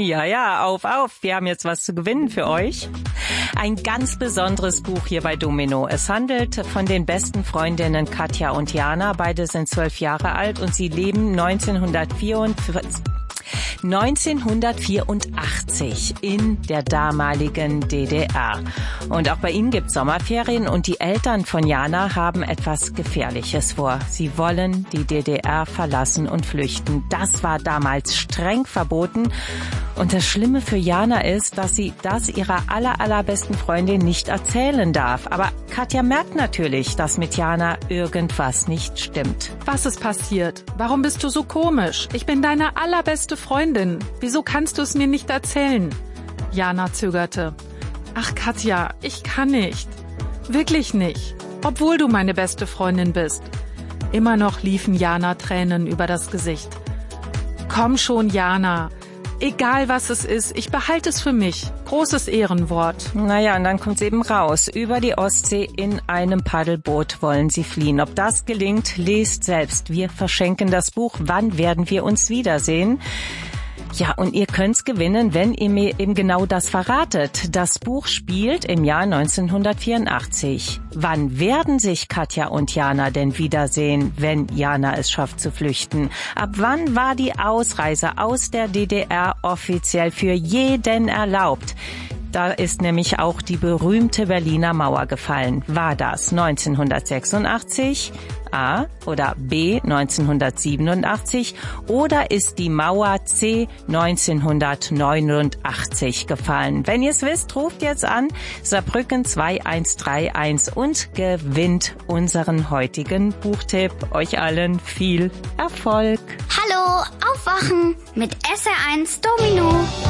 Ja, auf, wir haben jetzt was zu gewinnen für euch. Ein ganz besonderes Buch hier bei Domino. Es handelt von den besten Freundinnen Katja und Jana. Beide sind 12 Jahre alt und sie leben 1984 in der damaligen DDR. Und auch bei ihnen gibt's Sommerferien und die Eltern von Jana haben etwas Gefährliches vor. Sie wollen die DDR verlassen und flüchten. Das war damals streng verboten. Und das Schlimme für Jana ist, dass sie das ihrer allerbesten Freundin nicht erzählen darf. Aber Katja merkt natürlich, dass mit Jana irgendwas nicht stimmt. Was ist passiert? Warum bist du so komisch? Ich bin deine allerbeste Freundin. Wieso kannst du es mir nicht erzählen? Jana zögerte. Ach Katja, ich kann nicht. Wirklich nicht. Obwohl du meine beste Freundin bist. Immer noch liefen Jana Tränen über das Gesicht. Komm schon, Jana. Egal was es ist, ich behalte es für mich. Großes Ehrenwort. Naja, und dann kommt's eben raus. Über die Ostsee in einem Paddelboot wollen sie fliehen. Ob das gelingt, lest selbst. Wir verschenken das Buch. Wann werden wir uns wiedersehen? Ja, und ihr könnt's gewinnen, wenn ihr mir eben genau das verratet. Das Buch spielt im Jahr 1984. Wann werden sich Katja und Jana denn wiedersehen, wenn Jana es schafft zu flüchten? Ab wann war die Ausreise aus der DDR offiziell für jeden erlaubt? Da ist nämlich auch die berühmte Berliner Mauer gefallen. War das 1986? A oder B 1987 oder ist die Mauer C 1989 gefallen? Wenn ihr es wisst, ruft jetzt an Saarbrücken 2131 und gewinnt unseren heutigen Buchtipp. Euch allen viel Erfolg. Hallo, aufwachen mit SR1 Domino.